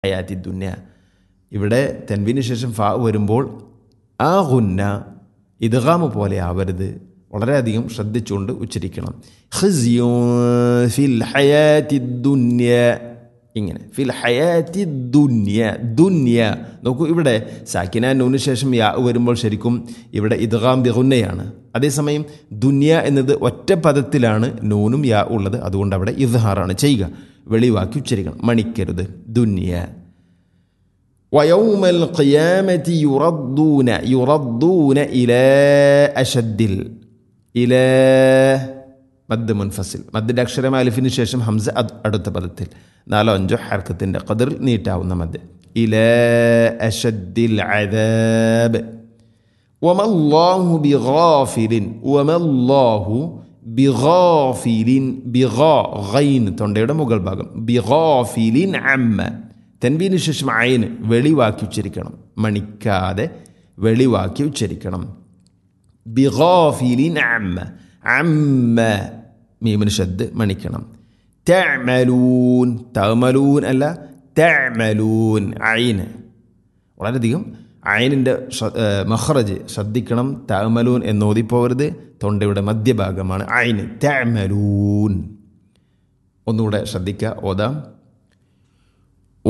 ഹയാത്തി ദുന്യ. ഇവിടെ തൻവീന് ശേഷം ഫാ വരുമ്പോൾ ആ ഗുന്ന ഇദ്ഗാം പോലെ ആവരുത്, വളരെയധികം ശ്രദ്ധിച്ചുകൊണ്ട് ഉച്ചരിക്കണം. ഖിസ്യൂൻ ഫിൽ ഹയാത്തി ദുന്യ, ഇങ്ങനെ ഫിൽ ഹയാത്തി ദുന്യ. ദുന്യ നോക്കൂ, ഇവിടെ സാക്കിന നൂന് ശേഷം യാ വരുമ്പോൾ ശരിക്കും ഇവിടെ ഇദ്ഗാം ബിഗുന്നയാണ്. അതേസമയം ദുന്യ എന്നത് ഒറ്റ പദത്തിലാണ് നൂനും യാ ഉള്ളത്, അതുകൊണ്ട് അവിടെ ഇദ്ഹാറാണ് ചെയ്യുക, വെളിവാക്കി ഉച്ചരിക്കണം, മണിക്കരുത്. ദുന്യ. വയൗമൽ ഖിയാമത്തി യുറദ്ദൂന ഇലാ അശദ്ദിൽ. ഇലാ മദ് മുൻഫസിൽ, മദ്ദിൻ്റെ അക്ഷരം അലിഫിന് ശേഷം ഹംസ അടുത്ത പദത്തിൽ 4-5 ഹർക്കത്തിൻ്റെ ഖദറിൽ നീട്ടാവുന്ന മദ്. ഇലാ അശദ്ദിൽ അദാബ്. വമല്ലാഹു ബിഗാഫിലിൻ. വമല്ലാഹു ബിഗാഫിലിൻ. ബിഗാ ഗൈൻ തൊണ്ടയുടെ മുകൾ ഭാഗം. ബിഗാഫിലിൻ അമ്മ. തൻവീന് ശേഷം ഐൻ വെളിവാക്കി ഉച്ചരിക്കണം, മണിക്കാതെ വെളിവാക്കി ഉച്ചരിക്കണം. ബിഗാഫിലിൻ അമ്മ. അമ്മ മീമിന് ഷദ് മണിക്കണം. തഅമലൂൻ. തഅമലൂൻ അല്ല, തഅമലൂൻ. ഐന് വളരെയധികം ഐനിൻ്റെ മഖ്റജ് ശ്രദ്ധിക്കണം. തഅമലൂൻ എന്നോതിപ്പോവരുത്, തൊണ്ടയുടെ മധ്യഭാഗമാണ് ഐന്. തഅമലൂൻ. ഒന്നുകൂടെ ശ്രദ്ധിക്കുക, ഓതാം.